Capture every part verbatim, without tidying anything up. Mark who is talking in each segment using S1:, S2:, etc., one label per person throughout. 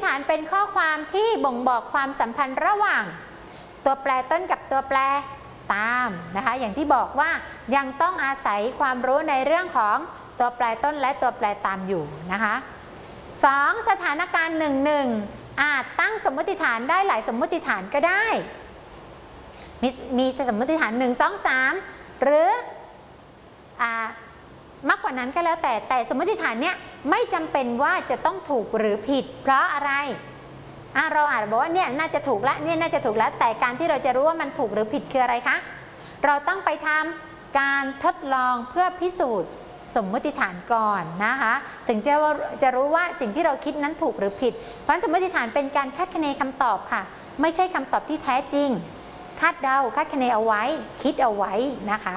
S1: ฐานเป็นข้อความที่บ่งบอกความสัมพันธ์ระหว่างตัวแปรต้นกับตัวแปรตามนะคะอย่างที่บอกว่ายังต้องอาศัยความรู้ในเรื่องของตัวแปรต้นและตัวแปรตามอยู่นะคะสองสถานการณ์หนึ่งหนึ่งอาจตั้งสมมติฐานได้หลายสมมติฐานก็ได้มีมีสมมติฐานหนึ่ง สอง สามหรืออ่ามากกว่านั้นก็แล้วแต่แต่สมมติฐานเนี้ยไม่จำเป็นว่าจะต้องถูกหรือผิดเพราะอะไรอ่ะเราอาจบอกว่าเนี่ยน่าจะถูกแล้วเนี่ยน่าจะถูกแล้วแต่การที่เราจะรู้ว่ามันถูกหรือผิดคืออะไรคะเราต้องไปทำการทดลองเพื่อพิสูจน์สมมติฐานก่อนนะคะถึงจะว่าจะรู้ว่าสิ่งที่เราคิดนั้นถูกหรือผิดเพราะสมมติฐานเป็นการคาดคะเนคำตอบค่ะไม่ใช่คำตอบที่แท้จริงคาดเดาคาดคะเนเอาไว้คิดเอาไว้นะคะ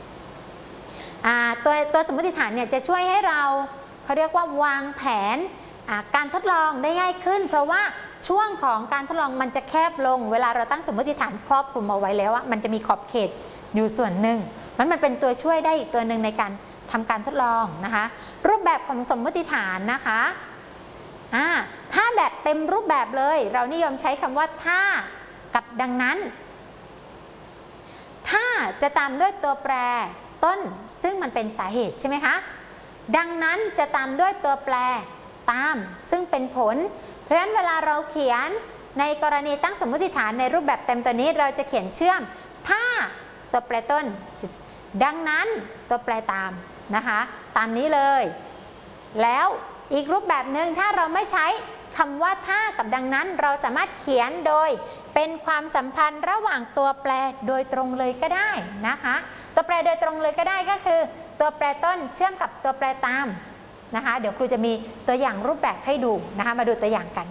S1: ตัวตัวสมมติฐานเนี่ยจะช่วยให้เราเขาเรียกว่าวางแผนการทดลองได้ง่ายขึ้นเพราะว่าช่วงของการทดลองมันจะแคบลงเวลาเราตั้งสมมติฐานครอบคลุมเอาไว้แล้วมันจะมีขอบเขตอยู่ส่วนหนึ่งมันมันเป็นตัวช่วยได้อีกตัวหนึ่งในการทำการทดลองนะคะรูปแบบของสมมติฐานนะคะถ้าแบบเต็มรูปแบบเลยเรานิยมใช้คำว่าถ้ากับดังนั้นถ้าจะตามด้วยตัวแปรต้นซึ่งมันเป็นสาเหตุใช่ไหมคะดังนั้นจะตามด้วยตัวแปรตามซึ่งเป็นผลเพราะฉะนั้นเวลาเราเขียนในกรณีตั้งสมมติฐานในรูปแบบเต็มตัวนี้เราจะเขียนเชื่อมถ้าตัวแปรต้นดังนั้นตัวแปรตามนะคะตามนี้เลยแล้วอีกรูปแบบหนึ่งถ้าเราไม่ใช้คำว่าถ้ากับดังนั้นเราสามารถเขียนโดยเป็นความสัมพันธ์ระหว่างตัวแปรโดยตรงเลยก็ได้นะคะตัวแปรโดยตรงเลยก็ได้ก็คือตัวแปรต้นเชื่อมกับตัวแปรตามนะคะเดี๋ยวครูจะมีตัวอย่างรูปแบบให้ดูนะคะมาดูตัวอย่างกัน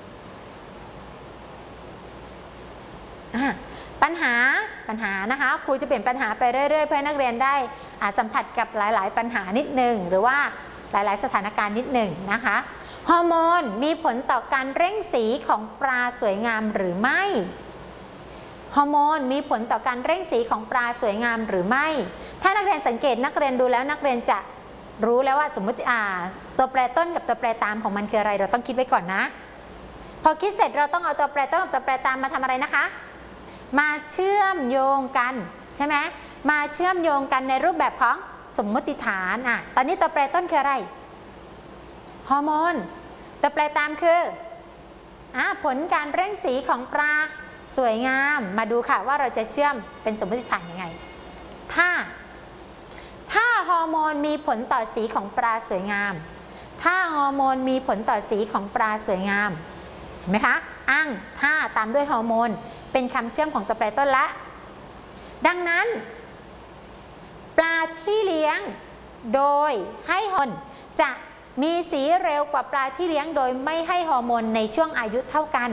S1: ปัญหาปัญหานะคะครูจะเปลี่ยนปัญหาไปเรื่อยๆเพื่อนักเรียนได้สัมผัสกับหลายๆปัญหานิดหนึ่งหรือว่าหลายๆสถานการณ์นิดหนึ่งนะคะฮอร์โมนมีผลต่อการเร่งสีของปลาสวยงามหรือไม่ฮอร์โมนมีผลต่อการเร่งสีของปลาสวยงามหรือไม่ถ้านักเรียนสังเกตนักเรียนดูแล้วนักเรียนจะรู้แล้วว่าสมมติอ่าตัวแปรต้นกับตัวแปรตามของมันคืออะไรเราต้องคิดไว้ก่อนนะพอคิดเสร็จเราต้องเอาตัวแปรต้นกับตัวแปรตามมาทำอะไรนะคะมาเชื่อมโยงกันใช่ไหมมาเชื่อมโยงกันในรูปแบบของสมมติฐานอ่ะตอนนี้ตัวแปรต้นคืออะไรฮอร์โมนตัวแปรตามคืออ่ะผลการเร่งสีของปลาสวยงามมาดูค่ะว่าเราจะเชื่อมเป็นสมมติฐานยังไงถ้าถ้าฮอร์โมนมีผลต่อสีของปลาสวยงามถ้าฮอร์โมนมีผลต่อสีของปลาสวยงามเห็นไหมคะอ้างถ้าตามด้วยฮอร์โมนเป็นคำเชื่อมของตัวแปรต้นละดังนั้นปลาที่เลี้ยงโดยให้ฮอร์โมนจะมีสีเร็วกว่าปลาที่เลี้ยงโดยไม่ให้ฮอร์โมนในช่วงอายุเท่ากัน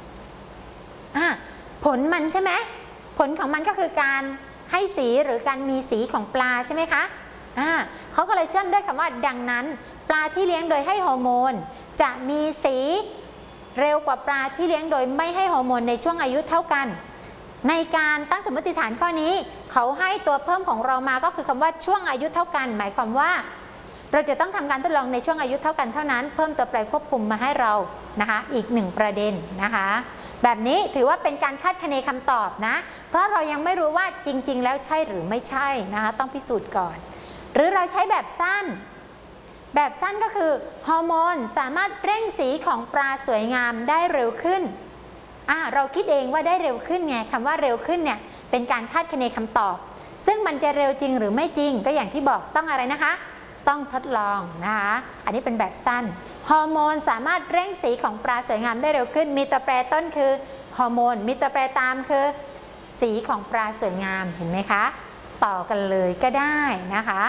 S1: ผลมันใช่ไหมผลของมันก็คือการให้สีหรือการมีสีของปลาใช่ไหมคะอ่าเขาก็เลยเชื่อมด้วยคำว่าดังนั้นปลาที่เลี้ยงโดยให้ฮอร์โมนจะมีสีเร็วกว่าปลาที่เลี้ยงโดยไม่ให้ฮอร์โมนในช่วงอายุเท่ากันในการตั้งสมมติฐานข้อนี้เขาให้ตัวเพิ่มของเรามาก็คือคำว่าช่วงอายุเท่ากันหมายความว่าเราจะต้องทำการทดลองในช่วงอายุเท่ากันเท่านั้นเพิ่มตัวแปรควบคุมมาให้เรานะคะอีกหนึ่งประเด็นนะคะแบบนี้ถือว่าเป็นการคาดคะเนคำตอบนะเพราะเรายังไม่รู้ว่าจริงๆแล้วใช่หรือไม่ใช่นะคะต้องพิสูจน์ก่อนหรือเราใช้แบบสั้นแบบสั้นก็คือฮอร์โมนสามารถเร่งสีของปลาสวยงามได้เร็วขึ้นอ่าเราคิดเองว่าได้เร็วขึ้นไงคำว่าเร็วขึ้นเนี่ยเป็นการคาดคะเนคำตอบซึ่งมันจะเร็วจริงหรือไม่จริงก็อย่างที่บอกต้องอะไรนะคะต้องทดลองนะคะอันนี้เป็นแบบสั้นฮอร์โมนสามารถเร่งสีของปลาสวยงามได้เร็วขึ้นมีตัวแปรต้นคือฮอร์โมนมีตัวแปรตามคือสีของปลาสวยงามเห็นไหมคะต่อกันเลยก็ได้นะคะ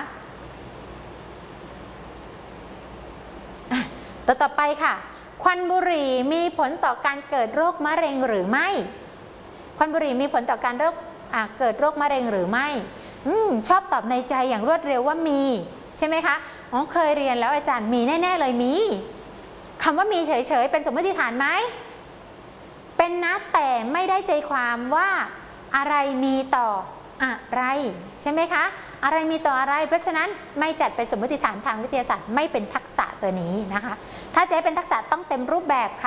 S1: ตัวต่อไปค่ะควันบุหรี่มีผลต่อการเกิดโรคมะเร็งหรือไม่ควันบุหรี่มีผลต่อการโรคเกิดโรคมะเร็งหรือไม่อืมชอบตอบในใจอย่างรวดเร็วว่ามีใช่ไหมคะอ๋อเคยเรียนแล้วอาจารย์มีแน่ๆเลยมีคำว่ามีเฉยๆเป็นสมมติฐานไหมเป็นนะแต่ไม่ได้ใจความว่าอะไรมีต่ออะไรใช่ไหมคะอะไรมีต่ออะไรเพราะฉะนั้นไม่จัดเป็นสมมติฐานทางวิทยาศาสตร์ไม่เป็นทักษะตัวนี้นะคะถ้าจะให้เป็นทักษะต้องเต็มรูปแบบค่ะ